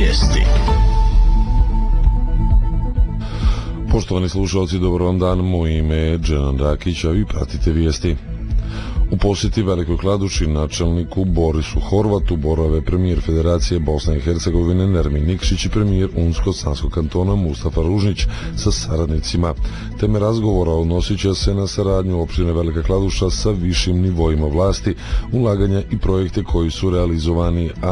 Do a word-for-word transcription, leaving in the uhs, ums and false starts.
Vijesti. Poštovani slušalci, dobar vam dan, moje ime je Dženan Rakić, a vi pratite vijesti. U posjeti Velikoj Kladuši načelniku Borisu Horvatu borave premijer Federacije Bosne i Hercegovine Nermin Nikšić i premijer Unsko-Sanskog kantona Mustafa Ružnić sa saradnicima. Teme razgovora odnosit će se na saradnju opštine Velika Kladuša sa višim nivoima vlasti, ulaganja i projekte koji su realizovani, a